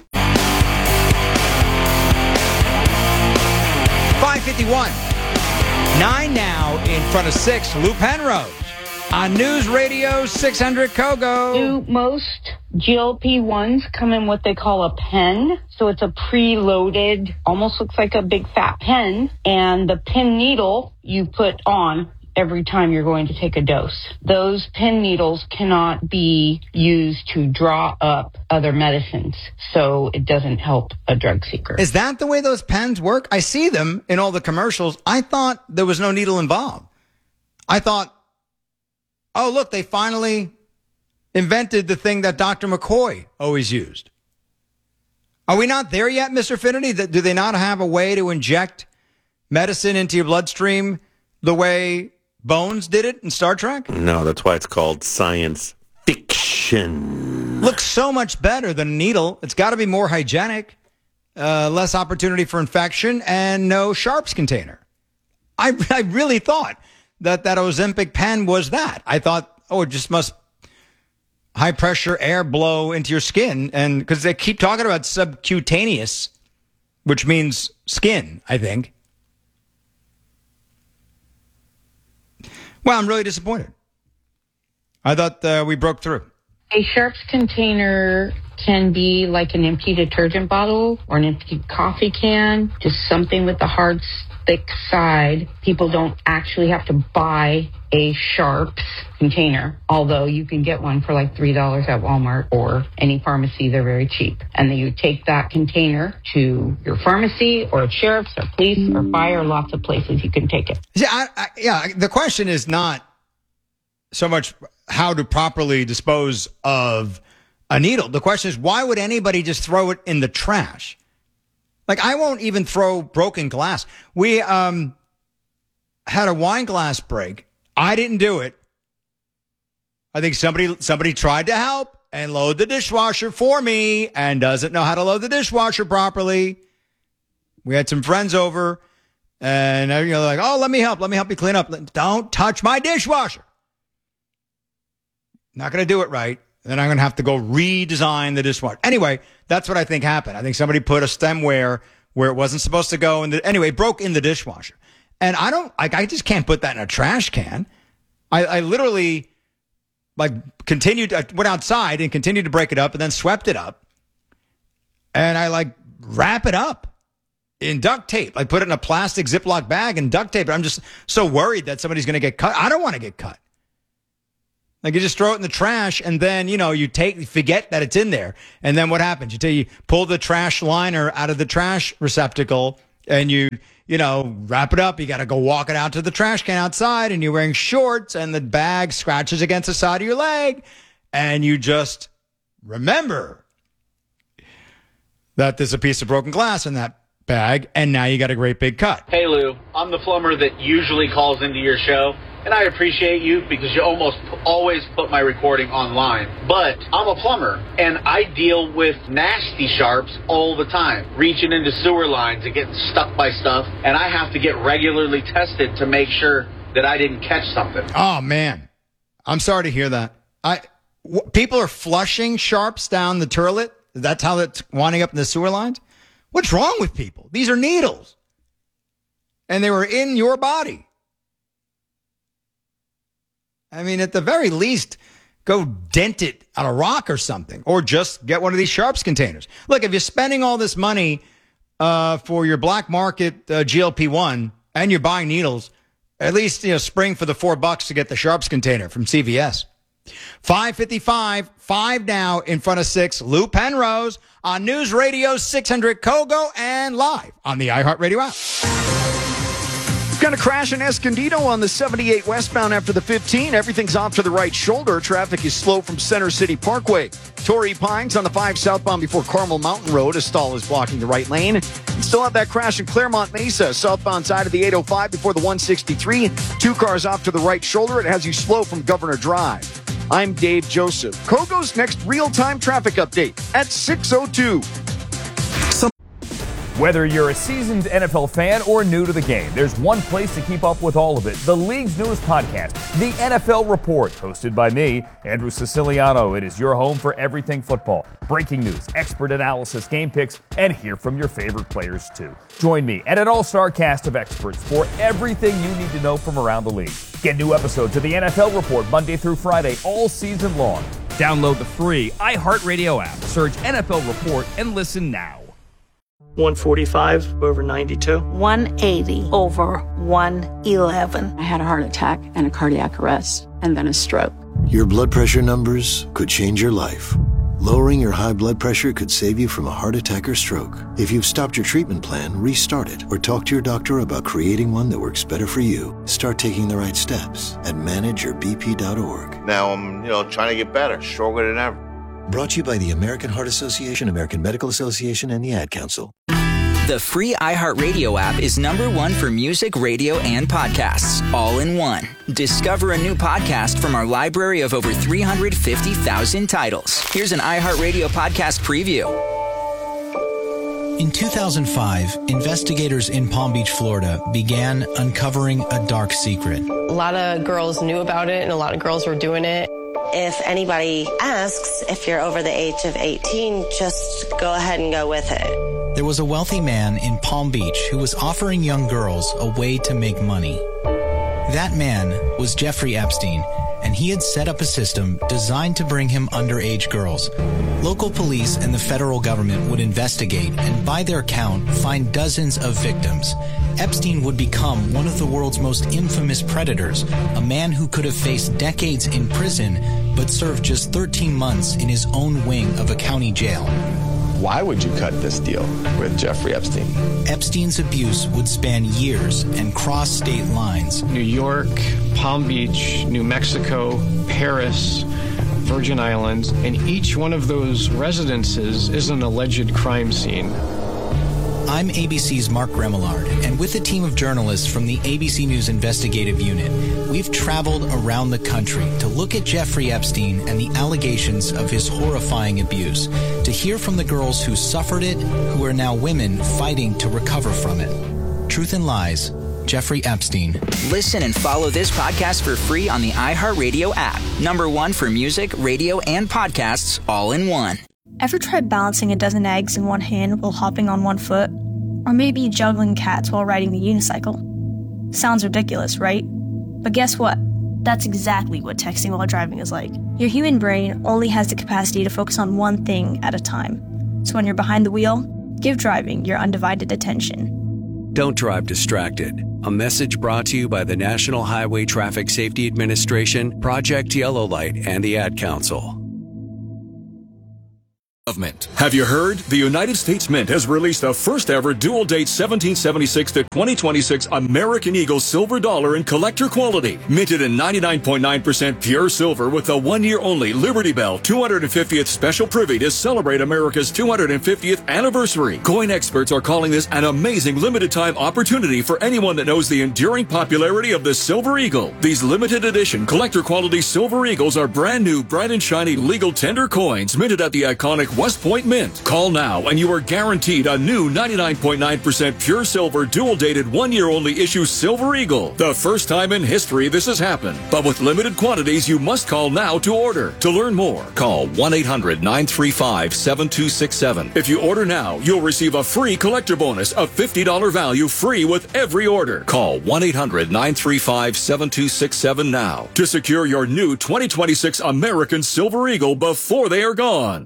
5:51. 9 now in front of 6. Lou Penrose on News Radio 600 Kogo. Most GLP-1s come in what they call a pen. So it's a preloaded, almost looks like a big fat pen. And the pen needle you put on every time you're going to take a dose. Those pen needles cannot be used to draw up other medicines, so it doesn't help a drug seeker. Is that the way those pens work? I see them in all the commercials. I thought there was no needle involved. I thought, oh, look, they finally invented the thing that Dr. McCoy always used. Are we not there yet, Mr. Finity? Do they not have a way to inject medicine into your bloodstream the way Bones did it in Star Trek? No, that's why it's called science fiction. Looks so much better than a needle. It's got to be more hygienic, less opportunity for infection, and no sharps container. I really thought that Ozempic pen was that. I thought, oh, it just must high pressure air blow into your skin. And because they keep talking about subcutaneous, which means skin, I think. Well, I'm really disappointed. I thought we broke through. A sharps container can be like an empty detergent bottle or an empty coffee can, just something with a hard, thick side. People don't actually have to buy a sharps container, although you can get one for like $3 at Walmart or any pharmacy. They're very cheap. And then you take that container to your pharmacy or sheriff's or police or fire, lots of places you can take it. Yeah, the question is not so much how to properly dispose of a needle. The question is, why would anybody just throw it in the trash? Like, I won't even throw broken glass. We had a wine glass break. I didn't do it. I think somebody tried to help and load the dishwasher for me and doesn't know how to load the dishwasher properly. We had some friends over and they're like, oh, let me help you clean up. Don't touch my dishwasher. Not going to do it right. Then I'm going to have to go redesign the dishwasher. Anyway, that's what I think happened. I think somebody put a stemware where it wasn't supposed to go. Anyway, it broke in the dishwasher. And I just can't put that in a trash can. I literally continued, I went outside and continued to break it up and then swept it up. And I wrap it up in duct tape. I put it in a plastic Ziploc bag and duct tape. I'm just so worried that somebody's going to get cut. I don't want to get cut. You just throw it in the trash and then, you forget that it's in there. And then what happens? You pull the trash liner out of the trash receptacle and you wrap it up. You got to go walk it out to the trash can outside and you're wearing shorts and the bag scratches against the side of your leg. And you just remember that there's a piece of broken glass in that bag. And now you got a great big cut. Hey, Lou, I'm the plumber that usually calls into your show. And I appreciate you because you almost always put my recording online. But I'm a plumber, and I deal with nasty sharps all the time, reaching into sewer lines and getting stuck by stuff. And I have to get regularly tested to make sure that I didn't catch something. Oh, man. I'm sorry to hear that. People are flushing sharps down the toilet. That's how it's winding up in the sewer lines? What's wrong with people? These are needles. And they were in your body. I mean, at the very least, go dent it on a rock or something, or just get one of these sharps containers. Look, if you're spending all this money for your black market GLP-1 and you're buying needles, at least spring for the $4 to get the sharps container from CVS. 5:55, 5 now in front of 6. Lou Penrose on News Radio 600 Kogo and live on the iHeartRadio app. Got a crash in Escondido on the 78 westbound after the 15. Everything's off to the right shoulder. Traffic is slow from Center City Parkway. Torrey Pines on the 5 southbound before Carmel Mountain Road. A stall is blocking the right lane. And still have that crash in Claremont Mesa, southbound side of the 805 before the 163. 2 cars off to the right shoulder. It has you slow from Governor Drive. I'm Dave Joseph. Kogo's next real-time traffic update at 6:02. Whether you're a seasoned NFL fan or new to the game, there's one place to keep up with all of it. The league's newest podcast, The NFL Report, hosted by me, Andrew Siciliano. It is your home for everything football. Breaking news, expert analysis, game picks, and hear from your favorite players, too. Join me and an all-star cast of experts for everything you need to know from around the league. Get new episodes of The NFL Report Monday through Friday all season long. Download the free iHeartRadio app. Search NFL Report and listen now. 145 over 92. 180 over 111. I had a heart attack and a cardiac arrest and then a stroke. Your blood pressure numbers could change your life. Lowering your high blood pressure could save you from a heart attack or stroke. If you've stopped your treatment plan, restart it or talk to your doctor about creating one that works better for you. Start taking the right steps at manageyourbp.org. Now I'm, trying to get better, stronger than ever. Brought to you by the American Heart Association, American Medical Association, and the Ad Council. The free iHeartRadio app is #1 for music, radio, and podcasts, all in one. Discover a new podcast from our library of over 350,000 titles. Here's an iHeartRadio podcast preview. In 2005, investigators in Palm Beach, Florida, began uncovering a dark secret. A lot of girls knew about it, and a lot of girls were doing it. If anybody asks if you're over the age of 18, just go ahead and go with it. There was a wealthy man in Palm Beach who was offering young girls a way to make money. That man was Jeffrey Epstein, and he had set up a system designed to bring him underage girls. Local police and the federal government would investigate and, by their count, find dozens of victims. Epstein would become one of the world's most infamous predators, a man who could have faced decades in prison but served just 13 months in his own wing of a county jail. Why would you cut this deal with Jeffrey Epstein? Epstein's abuse would span years and cross state lines. New York, Palm Beach, New Mexico, Paris, Virgin Islands, and each one of those residences is an alleged crime scene. I'm ABC's Mark Remillard, and with a team of journalists from the ABC News Investigative Unit, we've traveled around the country to look at Jeffrey Epstein and the allegations of his horrifying abuse, to hear from the girls who suffered it, who are now women fighting to recover from it. Truth and Lies Jeffrey Epstein. Listen and follow this podcast for free on the iHeartRadio app. #1 for music, radio, and podcasts all in one. Ever tried balancing a dozen eggs in one hand while hopping on one foot? Or maybe juggling cats while riding the unicycle? Sounds ridiculous, right? But guess what? That's exactly what texting while driving is like. Your human brain only has the capacity to focus on one thing at a time. So when you're behind the wheel, give driving your undivided attention. Don't drive distracted. A message brought to you by the National Highway Traffic Safety Administration, Project Yellow Light, and the Ad Council. Have you heard? The United States Mint has released the first ever dual date 1776 to 2026 American Eagle silver dollar in collector quality. Minted in 99.9% pure silver with a 1 year only Liberty Bell 250th special privy to celebrate America's 250th anniversary. Coin experts are calling this an amazing limited time opportunity for anyone that knows the enduring popularity of the Silver Eagle. These limited edition collector quality Silver Eagles are brand new, bright and shiny legal tender coins minted at the iconic West Point Mint. Call now and you are guaranteed a new 99.9% pure silver dual dated 1 year only issue Silver Eagle. The first time in history this has happened. But with limited quantities, you must call now to order. To learn more, call 1-800-935-7267. If you order now, you'll receive a free collector bonus of $50 value free with every order. Call 1-800-935-7267 now to secure your new 2026 American Silver Eagle before they are gone.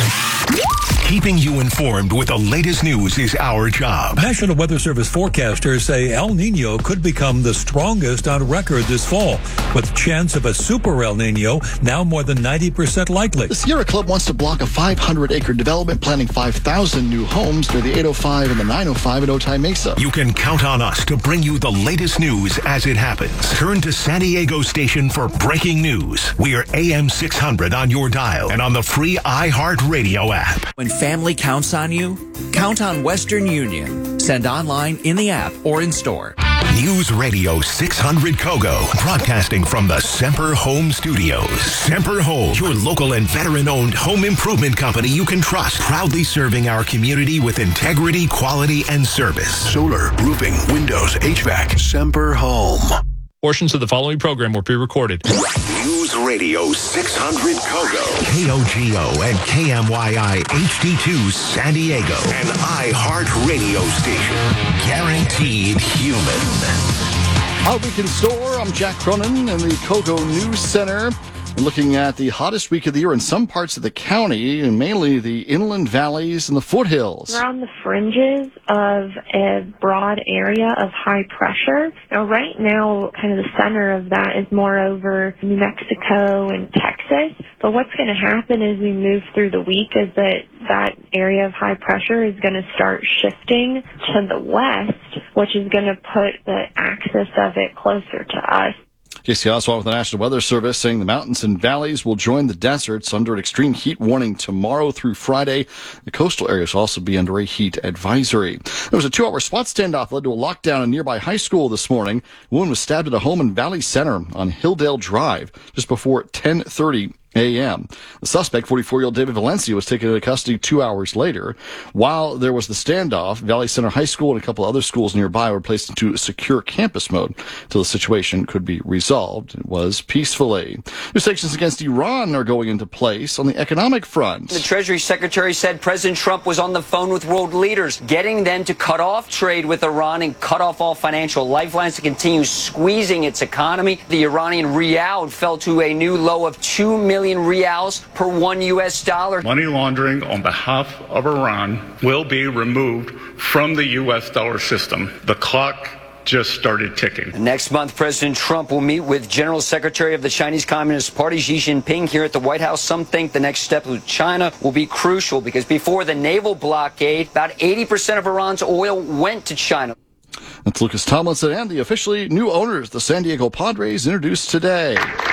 Keeping you informed with the latest news is our job. National Weather Service forecasters say El Nino could become the strongest on record this fall, with chance of a super El Nino now more than 90% likely. The Sierra Club wants to block a 500-acre development, planning 5,000 new homes near the 805 and the 905 at Otay Mesa. You can count on us to bring you the latest news as it happens. Turn to San Diego station for breaking news. We are AM 600 on your dial and on the free iHeartRadio app. When family counts on you, count on Western Union. Send online, in the app, or in store. News Radio 600 Kogo, broadcasting from the Semper Home Studios. Semper Home, your local and veteran-owned home improvement company you can trust. Proudly serving our community with integrity, quality, and service. Solar, roofing, windows, HVAC. Semper Home. Portions of the following program were pre-recorded. News Radio 600 Kogo, KOGO and KMYI HD2 San Diego, an iHeart radio station. Guaranteed human. Our Week in Store, I'm Jack Cronin in the Kogo News Center. We're looking at the hottest week of the year in some parts of the county, and mainly the inland valleys and the foothills. We're on the fringes of a broad area of high pressure. Now, right now, kind of the center of that is more over New Mexico and Texas. But what's going to happen as we move through the week is that area of high pressure is going to start shifting to the west, which is going to put the axis of it closer to us. Casey Oswald with the National Weather Service saying the mountains and valleys will join the deserts under an extreme heat warning tomorrow through Friday. The coastal areas will also be under a heat advisory. There was a 2-hour SWAT standoff led to a lockdown in a nearby high school this morning. A woman was stabbed at a home in Valley Center on Hilldale Drive just before 10:30 a.m. The suspect, 44-year-old David Valencia, was taken into custody 2 hours later. While there was the standoff, Valley Center High School and a couple other schools nearby were placed into secure campus mode until the situation could be resolved. It was peacefully. New sanctions against Iran are going into place on the economic front. The Treasury Secretary said President Trump was on the phone with world leaders, getting them to cut off trade with Iran and cut off all financial lifelines to continue squeezing its economy. The Iranian rial fell to a new low of 2 million reals per $1 US. Money laundering on behalf of Iran will be removed from the US dollar system. The clock just started ticking. Next month, President Trump will meet with General Secretary of the Chinese Communist Party, Xi Jinping, here at the White House. Some think the next step with China will be crucial because before the naval blockade, about 80% of Iran's oil went to China. That's Lucas Tomlinson and the officially new owners, the San Diego Padres, introduced today.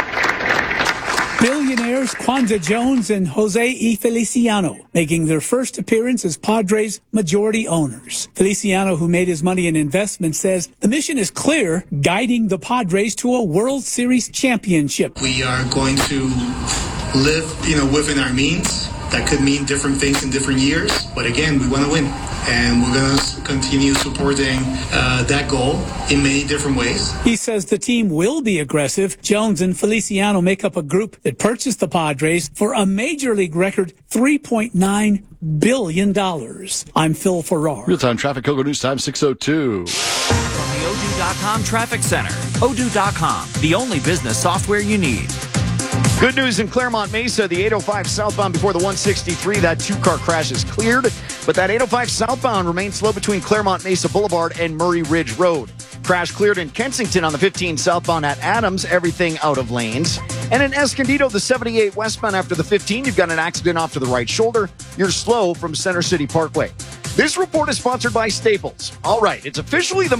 Billionaires Kwanzaa Jones and Jose E. Feliciano making their first appearance as Padres majority owners. Feliciano, who made his money in investment, says the mission is clear, guiding the Padres to a World Series championship. We are going to live, within our means, That could mean different things in different years, but again, we want to win, and we're going to continue supporting that goal in many different ways. He says the team will be aggressive. Jones and Feliciano make up a group that purchased the Padres for a Major League record $3.9 billion. I'm Phil Farrar. Real-time traffic, Kogo News Time 6:02. From the Odoo.com Traffic Center. Odoo.com, the only business software you need. Good news in Claremont Mesa, the 805 southbound before the 163. That two-car crash is cleared, but that 805 southbound remains slow between Claremont Mesa Boulevard and Murray Ridge Road. Crash cleared in Kensington on the 15 southbound at Adams, everything out of lanes. And in Escondido, the 78 westbound after the 15, you've got an accident off to the right shoulder. You're slow from Center City Parkway. This report is sponsored by Staples. All right, it's officially the